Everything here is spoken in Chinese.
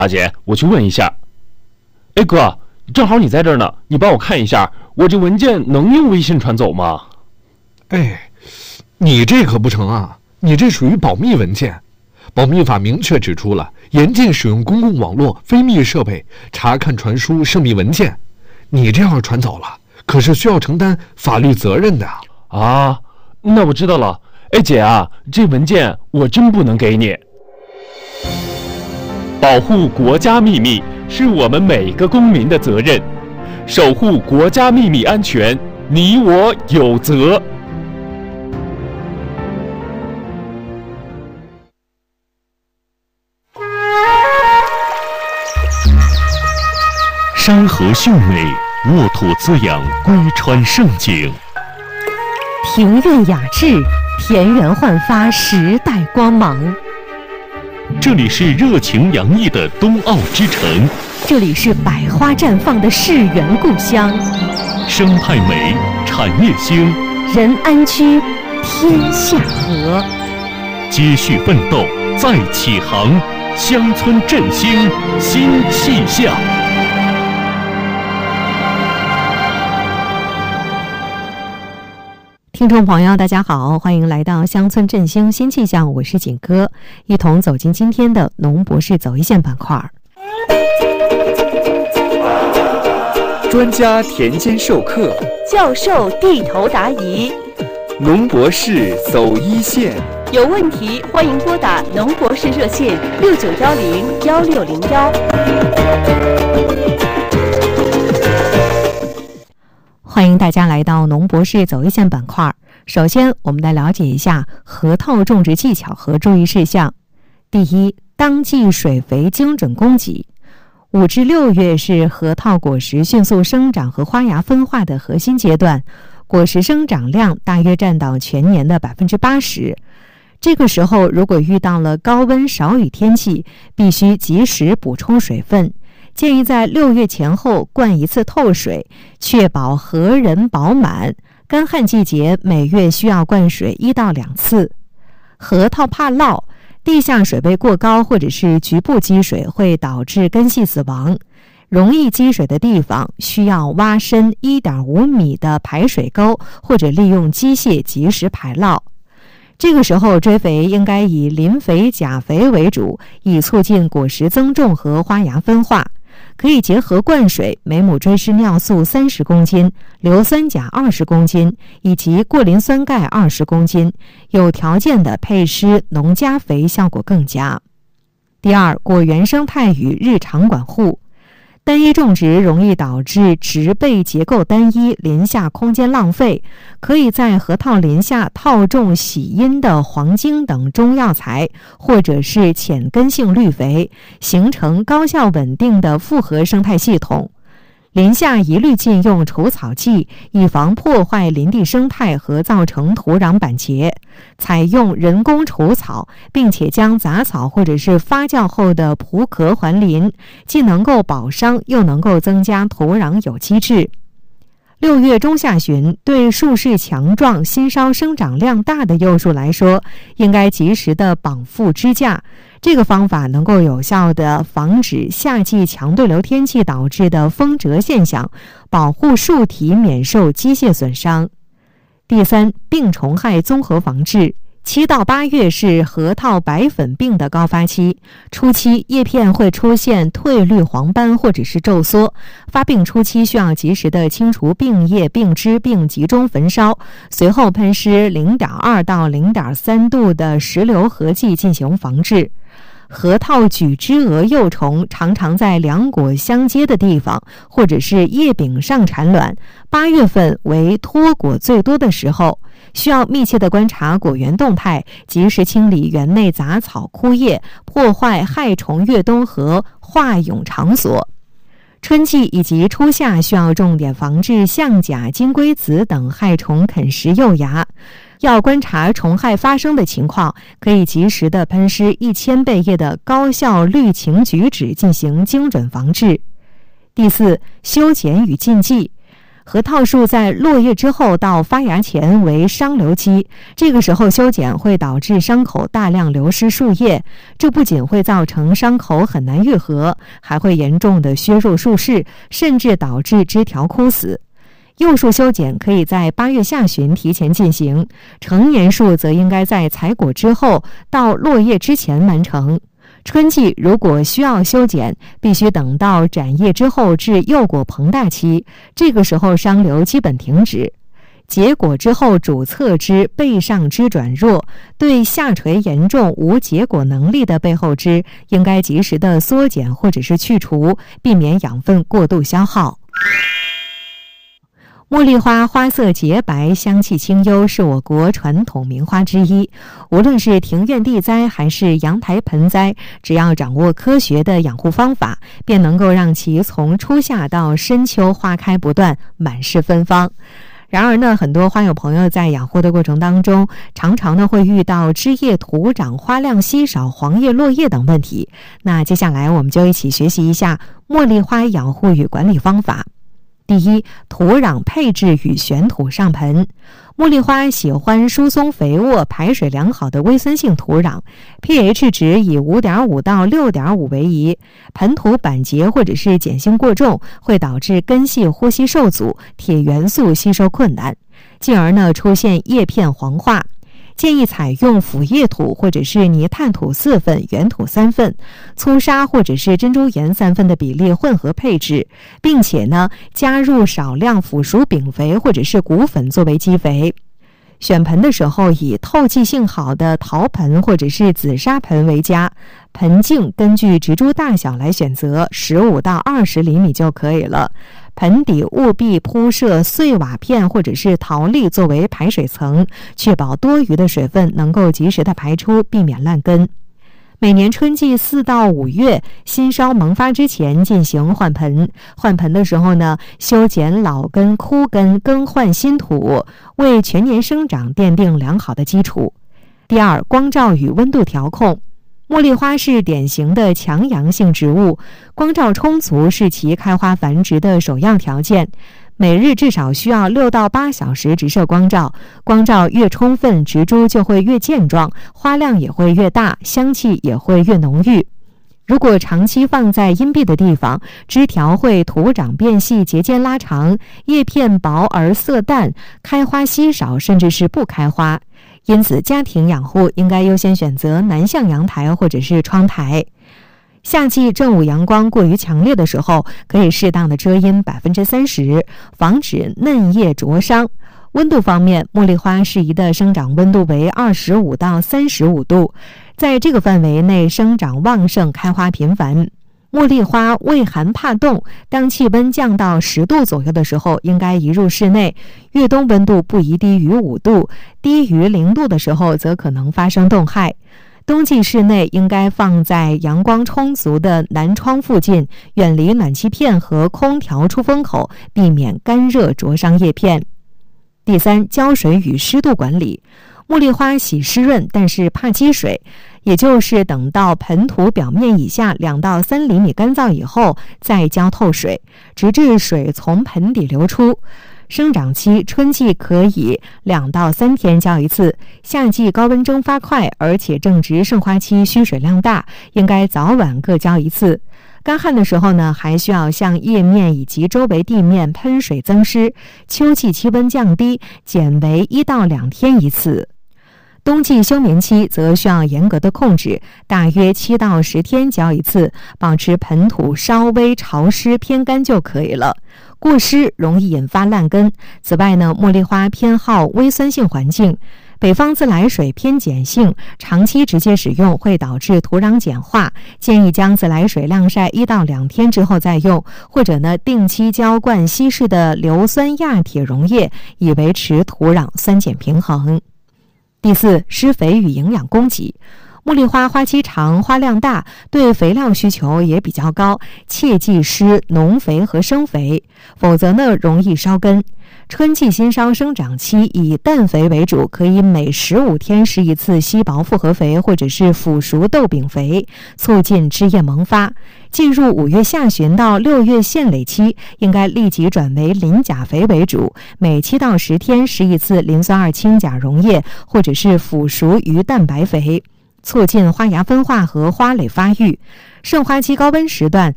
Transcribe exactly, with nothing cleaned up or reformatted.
大姐，我去问一下。哎哥，正好你在这儿呢，你帮我看一下，我这文件能用微信传走吗？ 哎，你这可不成啊，你这属于保密文件。保密法明确指出了，严禁使用公共网络、非密设备查看传输涉密文件。你这样传走了，可是需要承担法律责任的啊。那我知道了。哎姐啊，这文件我真不能给你。保护国家秘密是我们每个公民的责任，守护国家秘密安全，你我有责。 山河秀美，沃土滋养，归川盛景； 庭院雅致，田园焕发时代光芒。 这里是热情洋溢的冬奥之城， 这里是百花绽放的世园故乡。 生态美，产业兴， 人安居，天下和。 接续奋斗，再起航，乡村振兴新气象。 听众朋友大家好，欢迎来到乡村振兴新气象，我是景哥，一同走进今天的农博士走一线板块。 专家田间授课， 教授地头答疑， 农博士走一线。 有问题欢迎拨打农博士热线六九幺零幺六零幺。 欢迎大家来到农博士走一线板块。首先，我们来了解一下核桃种植技巧和注意事项。第一，当季水肥精准供给。五至六月是核桃果实迅速生长和花芽分化的核心阶段，果实生长量大约占到全年的百分之八十。这个时候，如果遇到了高温少雨天气，必须及时补充水分。建议在六月前后灌一次透水，确保核仁饱满。干旱季节每月需要灌水一到两次。核桃怕涝，地下水位过高或者是局部积水会导致根系死亡。容易积水的地方需要挖深 一点五米的排水沟，或者利用机械及时排涝。这个时候追肥应该以磷肥、钾肥为主，以促进果实增重和花芽分化。可以结合灌水，每亩追施尿素三十公斤，硫酸钾二十公斤，以及过磷酸钙二十公斤。有条件的配施农家肥效果更佳。第二，果园生态与日常管护。单一种植容易导致植被结构单一，林下空间浪费。可以在核桃林下套种喜阴的黄精等中药材，或者是浅根性绿肥，形成高效稳定的复合生态系统。林下一律禁用除草剂，以防破坏林地生态和造成土壤板结。采用人工除草，并且将杂草或者是发酵后的蒲壳还林，既能够保墒，又能够增加土壤有机质。六月中下旬，对树势强壮、新梢生长量大的幼树来说，应该及时的绑缚支架。这个方法能够有效地防止夏季强对流天气导致的风折现象，保护树体免受机械损伤。第三，病虫害综合防治。七到八月是核桃白粉病的高发期，初期叶片会出现褪绿黄斑或者是皱缩，发病初期需要及时的清除病叶、病枝并集中焚烧，随后喷施 零点二 到 零点三 度的石榴合剂进行防治。核桃举枝蛾幼虫常常在两果相接的地方或者是叶柄上产卵，八月份为脱果最多的时候，需要密切的观察果园动态，及时清理园内杂草枯叶，破坏害虫越冬和化蛹场所。春季以及初夏需要重点防治象甲、金龟子等害虫啃食幼芽。要观察虫害发生的情况，可以及时的喷施一千倍叶的高效绿芩菊酯进行精准防治。第四，修剪与禁忌。 核桃树在落叶之后到发芽前为伤瘤期，这个时候修剪会导致伤口大量流失树叶，这不仅会造成伤口很难愈合，还会严重的削弱树势，甚至导致枝条枯死。幼树修剪可以在八月下旬提前进行，成年树则应该在采果之后到落叶之前完成。春季如果需要修剪，必须等到展叶之后至幼果膨大期，这个时候伤瘤基本停止。结果之后主侧枝、背上枝转弱，对下垂严重无结果能力的背后枝，应该及时的缩减或者是去除，避免养分过度消耗。茉莉花花色洁白，香气清幽，是我国传统名花之一。无论是庭院地栽还是阳台盆栽，只要掌握科学的养护方法，便能够让其从初夏到深秋花开不断，满是芬芳。然而呢，很多花友朋友在养护的过程当中，常常呢会遇到枝叶徒长、花量稀少、黄叶落叶等问题。那接下来我们就一起学习一下茉莉花养护与管理方法。第一，土壤配置与选土上盆。茉莉花喜欢疏松肥沃、排水良好的微酸性土壤 ，pH 值以 五点五 到 六点五 为宜。盆土板结或者是碱性过重，会导致根系呼吸受阻，铁元素吸收困难，进而呢出现叶片黄化。建议采用腐叶土或者是泥炭土四份、原土三份，粗沙或者是珍珠岩三份的比例混合配置，并且呢加入少量腐熟丙肥或者是骨粉作为基肥。选盆的时候以透气性好的陶盆或者是紫砂盆为佳，盆径根据植株大小来选择，十五到二十厘米就可以了。盆底务必铺设碎瓦片或者是陶粒作为排水层，确保多余的水分能够及时的排出，避免烂根。每年春季四到五月新梢萌发之前进行换盆，换盆的时候呢，修剪老根、枯根，更换新土，为全年生长奠定良好的基础。第二，光照与温度调控。茉莉花是典型的强阳性植物，光照充足是其开花繁殖的首要条件。每日至少需要六到八小时直射光照，光照越充分，植株就会越健壮，花量也会越大，香气也会越浓郁。如果长期放在阴蔽的地方，枝条会土长变细、节间拉长，叶片薄而色淡，开花稀少，甚至是不开花。因此，家庭养护应该优先选择南向阳台或者是窗台。夏季正午阳光过于强烈的时候，可以适当的遮阴 百分之三十， 防止嫩叶灼伤。温度方面，茉莉花适宜的生长温度为二十五到三十五度，在这个范围内生长旺盛，开花频繁。茉莉花畏寒怕冻，当气温降到十度左右的时候，应该移入室内。越冬温度不宜低于五度，低于零度的时候，则可能发生冻害。冬季室内应该放在阳光充足的南窗附近，远离暖气片和空调出风口，避免干热灼伤叶片。第三，浇水与湿度管理。茉莉花喜湿润，但是怕积水，也就是等到盆土表面以下两到三厘米干燥以后，再浇透水，直至水从盆底流出。生长期春季可以两到三天浇一次，夏季高温蒸发快，而且正值盛花期，需水量大，应该早晚各浇一次。干旱的时候呢，还需要向叶面以及周围地面喷水增湿。秋季气温降低，减为一到两天一次。冬季休眠期则需要严格的控制，大约七到十天浇一次，保持盆土稍微潮湿偏干就可以了。过湿容易引发烂根。此外呢，茉莉花偏好微酸性环境，北方自来水偏碱性，长期直接使用会导致土壤碱化，建议将自来水晾晒一到两天之后再用，或者呢定期浇灌稀释的硫酸亚铁溶液，以维持土壤酸碱平衡。第四，施肥与营养供给。茉莉花花期长，花量大，对肥料需求也比较高，切忌施农肥和生肥，否则呢容易烧根。 春季新梢生长期以氮肥为主，可以每十五天施一次稀薄复合肥或者是腐熟豆饼肥，促进枝叶萌发。进入五月下旬到六月现蕾期，应该立即转为磷钾肥为主，每七到十天施一次磷酸二氢钾溶液或者是腐熟鱼蛋白肥，促进花芽分化和花蕾发育。盛花期高温时段，